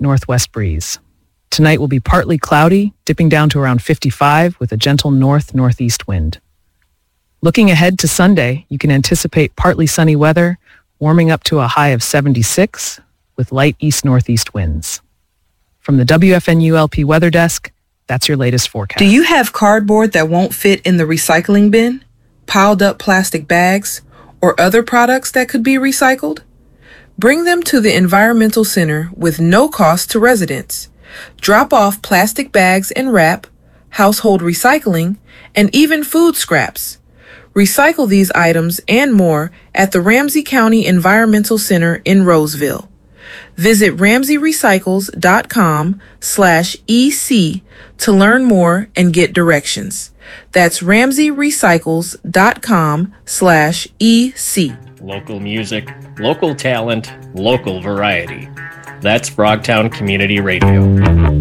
northwest breeze. Tonight will be partly cloudy, dipping down to around 55 with a gentle north-northeast wind. Looking ahead to Sunday, you can anticipate partly sunny weather, warming up to a high of 76 with light east-northeast winds. From the WFNU-LP Weather Desk, that's your latest forecast. Do you have cardboard that won't fit in the recycling bin, piled up plastic bags, or other products that could be recycled? Bring them to the Environmental Center with no cost to residents. Drop off plastic bags and wrap, household recycling, and even food scraps. Recycle these items and more at the Ramsey County Environmental Center in Roseville. Visit ramseyrecycles.com/EC to learn more and get directions. That's ramseyrecycles.com/EC. Local music, local talent, local variety. That's Frogtown Community Radio.